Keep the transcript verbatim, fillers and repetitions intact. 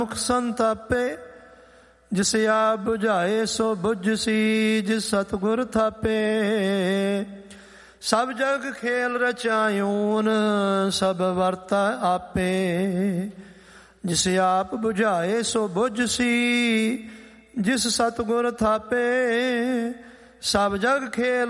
ਮੁਖ ਸੰਤਾਪੇ ਜਿਸ ਆਪ ਬੁਝਾਏ ਸੋ ਬੁਝਸੀ, ਜਿਸ ਸਤਿਗੁਰ ਥਾਪੇ। ਸਭ ਜਗ ਖੇਲ ਰਚਾਇਓਨ ਸਭ ਵਰਤਾ ਆਪੇ, ਜਿਸ ਆਪ ਬੁਝਾਏ ਸੋ ਬੁਝਸੀ, ਜਿਸ ਸਤਿਗੁਰ ਥਾਪੇ। ਸਭ ਜਗ ਖੇਲ